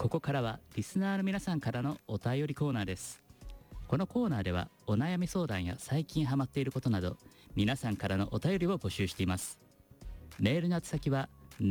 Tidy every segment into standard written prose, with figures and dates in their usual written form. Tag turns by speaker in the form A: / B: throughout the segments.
A: ここからはリスナーの皆さんからのお便りコーナーです。このコーナーではお悩み相談や最近ハマっていることなど皆さんからのお便りを募集しています。メールの宛先は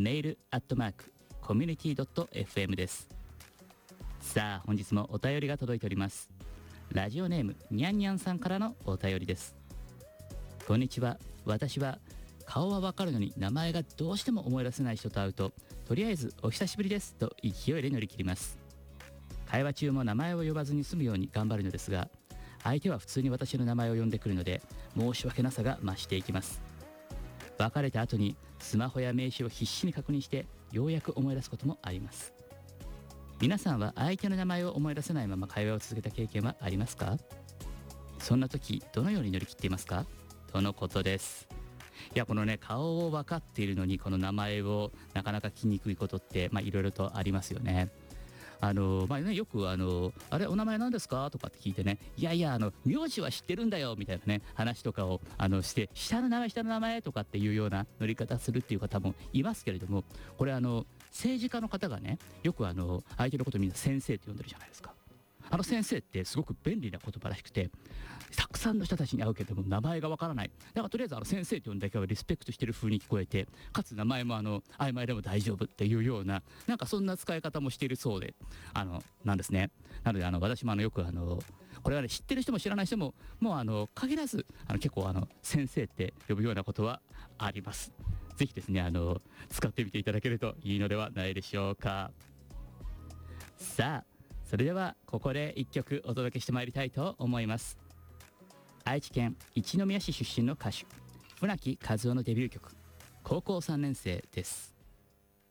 A: mail@community.fm です。さあ本日もお便りが届いております。ラジオネームにゃんにゃんさんからのお便りです。こんにちは。私は顔はわかるのに名前がどうしても思い出せない人と会うと、とりあえずお久しぶりですと勢いで乗り切ります。会話中も名前を呼ばずに済むように頑張るのですが、相手は普通に私の名前を呼んでくるので申し訳なさが増していきます。別れた後にスマホや名刺を必死に確認してようやく思い出すこともあります。皆さんは相手の名前を思い出せないまま会話を続けた経験はありますか？そんな時どのように乗り切っていますか？とのことです。いやこのね、顔を分かっているのにこの名前をなかなか聞きにくいことっていろいろとありますよね。よくあれお名前何ですかとかって聞いてね、いやいや名字は知ってるんだよみたいなね話とかをして下の名前とかっていうような乗り方するっていう方もいますけれども、これ政治家の方がねよく相手のことをみんな先生って呼んでるじゃないですか。先生ってすごく便利な言葉らしくて、たくさんの人たちに会うけども名前がわからない。だからとりあえず先生と呼んだだけはリスペクトしてる風に聞こえて、かつ名前も曖昧でも大丈夫っていうような、なんかそんな使い方もしているそうでなんですね。なので私もよくこれはね知ってる人も知らない人ももう限らず結構先生って呼ぶようなことはあります。ぜひですね使ってみていただけるといいのではないでしょうか。さあそれではここで一曲お届けしてまいりたいと思います。愛知県一宮市出身の歌手船木和夫のデビュー曲高校3年生です。